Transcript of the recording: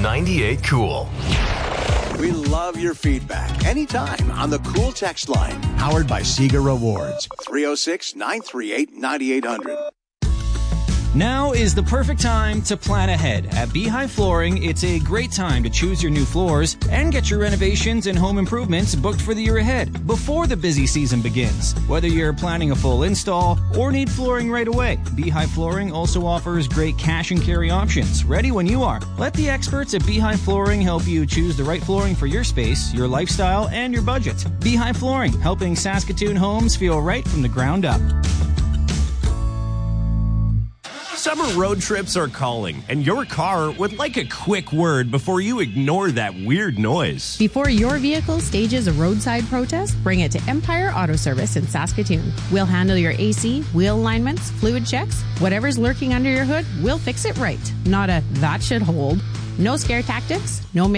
98 Cool. We love your feedback anytime on the Cool text line. Powered by Sega Rewards. 306-938-9800. Now is the perfect time to plan ahead. At Beehive Flooring, it's a great time to choose your new floors and get your renovations and home improvements booked for the year ahead before the busy season begins. Whether you're planning a full install or need flooring right away, Beehive Flooring also offers great cash and carry options, ready when you are. Let the experts at Beehive Flooring help you choose the right flooring for your space, your lifestyle, and your budget. Beehive Flooring, helping Saskatoon homes feel right from the ground up. Summer road trips are calling, and your car would like a quick word before you ignore that weird noise. Before your vehicle stages a roadside protest, bring it to Empire Auto Service in Saskatoon. We'll handle your AC, wheel alignments, fluid checks, whatever's lurking under your hood, we'll fix it right. Not a that should hold. No scare tactics, no